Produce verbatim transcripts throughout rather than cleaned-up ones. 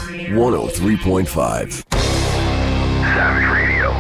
one oh three point five. Savage Radio.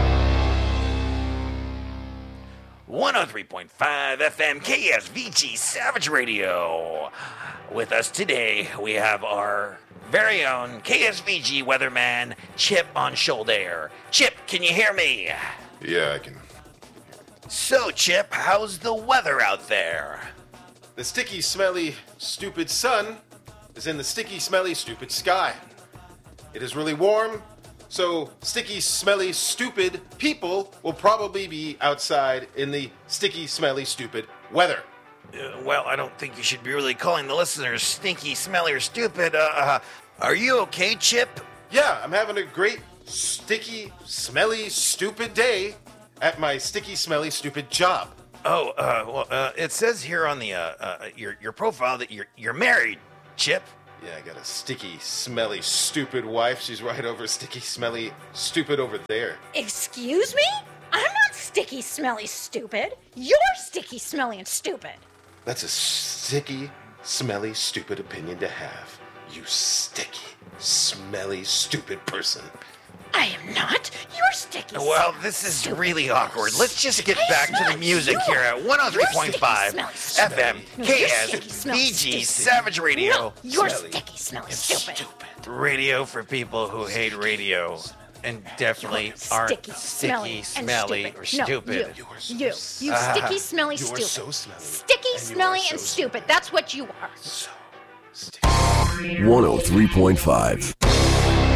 one oh three point five F M K S V G Savage Radio. With us today, we have our very own K S V G weatherman, Chip on shoulder. Chip, can you hear me? Yeah, I can. So, Chip, how's the weather out there? The sticky, smelly, stupid sun is in the sticky, smelly, stupid sky. It is really warm, so sticky, smelly, stupid people will probably be outside in the sticky, smelly, stupid weather. Uh, well, I don't think you should be really calling the listeners stinky, smelly, or stupid. Uh, uh, are you okay, Chip? Yeah, I'm having a great, sticky, smelly, stupid day at my sticky, smelly, stupid job. Oh, uh, well, uh, it says here on the uh, uh, your your profile that you're you're married, Chip. Yeah, I got a sticky, smelly, stupid wife. She's right over sticky, smelly, stupid over there. Excuse me? I'm not sticky, smelly, stupid. You're sticky, smelly, and stupid. That's a sticky, smelly, stupid opinion to have. You sticky, smelly, stupid person. I am not. You're sticky. Well, smelly, this is stupid. really awkward. Let's just get Hey, back to the not music you. here at one oh three point five You're sticky, F M smelly, K You're S sticky, smelly, V G stupid. Savage Radio. No, you're Smelly sticky, smelly, and stupid. Radio for people who hate radio and definitely You're aren't sticky, sticky, smelly, smelly, and or stupid. stupid. No, You are so you, you, s- you Ah. sticky, smelly, You are stupid. so smelly. Sticky, And you are smelly, so and stupid. stupid. That's what you are. So sticky. one oh three point five.